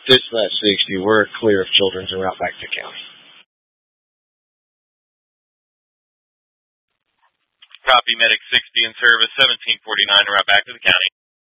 Dispatch 60, we're clear of Children's en route back to county. Copy, Medic 60 in service, 1749 en route back to the county.